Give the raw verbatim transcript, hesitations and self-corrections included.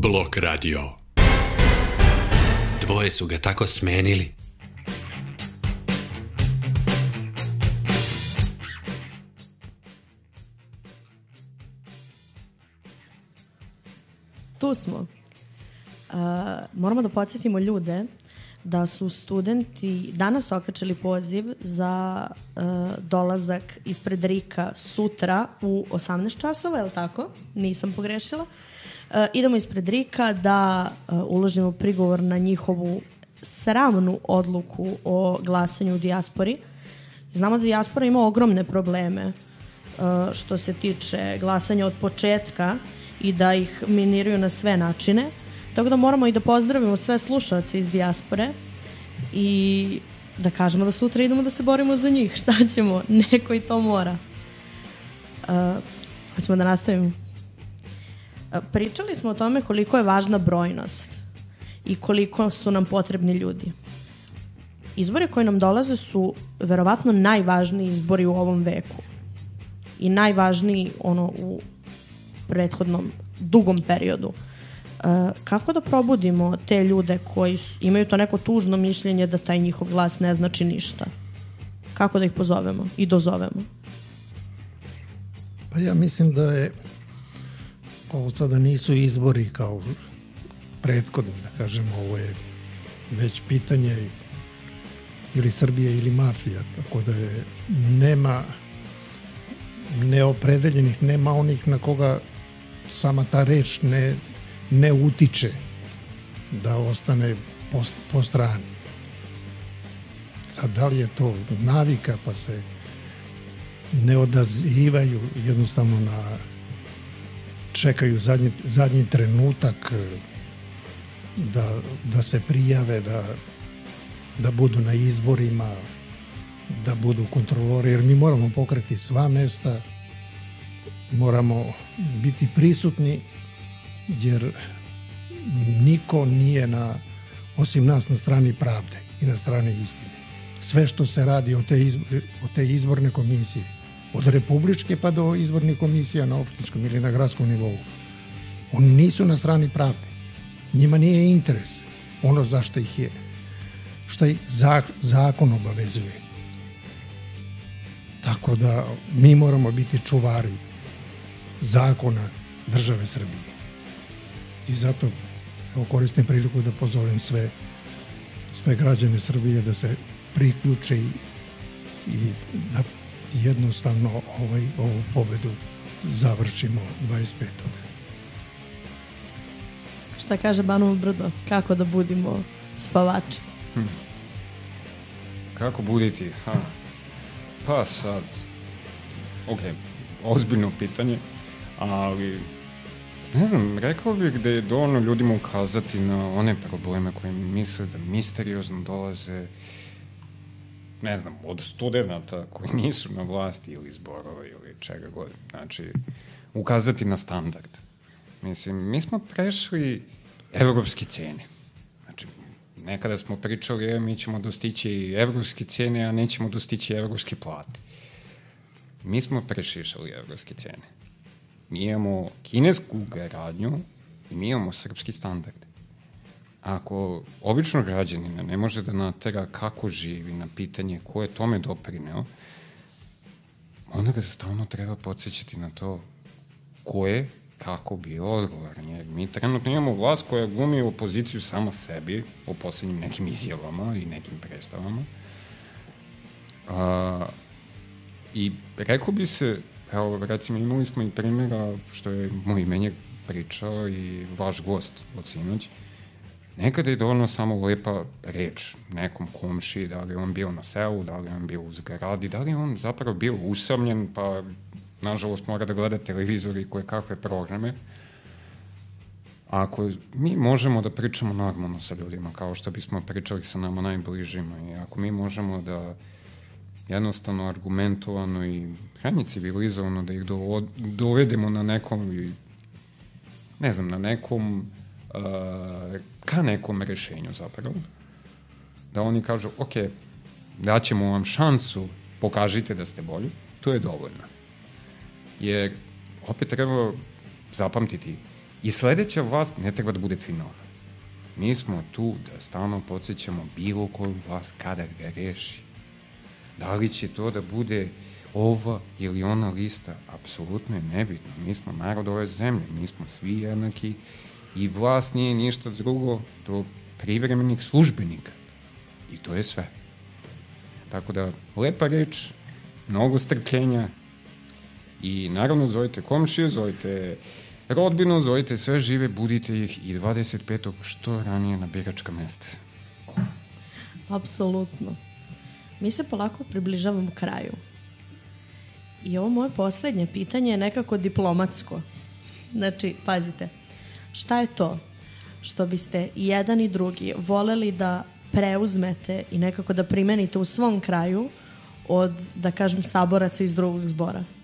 Blok radio. Dvoje su ga tako smenili. Tu smo. Uh, moramo da podsjetimo ljude da su studenti danas okačili poziv za uh, dolazak ispred Rika sutra u osamnaest časova, je li tako? Nisam pogrešila. Uh, idemo ispred Rika da uh, uložimo prigovor na njihovu sramnu odluku o glasanju u dijaspori. Znamo da dijaspora ima ogromne probleme uh, što se tiče glasanja od početka i da ih miniraju na sve načine. Tako da moramo i da pozdravimo sve slušalce iz dijaspore i da kažemo da sutra idemo da se borimo za njih. Šta ćemo? Neko i to mora. Uh, hoćemo da nastavimo. Uh, pričali smo o tome koliko je važna brojnost i koliko su nam potrebni ljudi. Izbori koji nam dolaze su verovatno najvažniji izbori u ovom veku. I najvažniji ono u prethodnom dugom periodu. Uh, kako da probudimo te ljude koji su, imaju to neko tužno mišljenje da taj njihov glas ne znači ništa? Kako da ih pozovemo i dozovemo? Pa ja mislim da je ovo sada nisu izbori kao prethodni, da kažemo, ovo je već pitanje ili Srbije ili mafija, tako da je nema neopredeljenih, nema onih na koga sama ta reč ne, ne utiče da ostane po, po strani. Sad, da li je to navika pa se ne odazivaju jednostavno na čekaju zadnji, zadnji trenutak da, da se prijave, da, da budu na izborima, da budu kontrolori, jer mi moramo pokriti sva mesta, moramo biti prisutni, jer niko nije na, osim nas, na strani pravde i na strani istine. Sve što se radi od te, izbor, od te izborne komisije, od republičke pa do izbornih komisija na opštinskom ili na gradskom nivou, oni nisu na strani pravde. Njima nije interes ono zašto ih je, što ih zakon obavezuje. Tako da mi moramo biti čuvari zakona države Srbije. I zato evo, koristim priliku da pozovem sve, sve građane Srbije da se priključe i, i da jednostavno ovaj, ovu pobedu završimo dvadeset petog Šta kaže Banovo Brdo? Kako da budimo spavači? Hm. Kako buditi? Ha. Pa sad, ok, ozbiljno pitanje, ali ne znam, rekao bih da je dovoljno ljudima ukazati na one probleme koje misle da misteriozno dolaze, ne znam, od studenta koji nisu na vlasti ili zborova ili čega god. Znači, ukazati na standard. Mislim, mi smo prešli evropske cene. Znači, nekada smo pričali, je, mi ćemo dostići evropske cene, a nećemo dostići evropske plate. Mi smo prešišali evropske cene. Mi imamo kinesku gradnju i mi imamo srpski standard. Ako obično građanina ne može da natera kako živi na pitanje ko je tome doprineo, onda ga stalno treba podsjećati na to ko je kako bio odgovoran. Jer mi trenutno imamo vlast koja glumi opoziciju sama sebi u poslednjim nekim izjavama i nekim predstavama. A, I rekao bi se, evo, recimo, imali smo i primjera što je moj imenjak pričao i vaš gost od sinoć. Nekada je dovoljno samo lepa reč nekom komši, da li on bio na selu, da li on bio u zgradi, da li on zapravo bio usamljen, pa nažalost mora da gleda televizor i koje kakve programe. Ako mi možemo da pričamo normalno sa ljudima, kao što bismo pričali sa nama najbližima, i ako mi možemo da jednostavno argumentovano i krajnje civilizovano da ih dovedemo na nekom, ne znam, na nekom, uh, ka nekom rešenju zapravo, da oni kažu, ok, daćemo vam šansu, pokažite da ste bolji, to je dovoljno. Jer opet treba zapamtiti, I sledeća vlast ne treba da bude finalna. Mi smo tu da stalno podsjećamo bilo koju vlast kada ga reši. Da li će to da bude ova ili ona lista, apsolutno je nebitno. Mi smo narod ove zemlje, mi smo svi jednaki i vlast nije ništa drugo do privremenih službenika. I to je sve. Tako da, lepa reč, mnogo strpljenja i naravno zovite komšije, zovite rodbinu, zovite sve žive, budite ih i dvadeset petog što ranije na biračka mesta. Apsolutno. Mi se polako približavamo kraju. I ovo moje poslednje pitanje je nekako diplomatsko. Znači, pazite, šta je to što biste i jedan i drugi voleli da preuzmete i nekako da primenite u svom kraju od, da kažem, saboraca iz drugog zbora?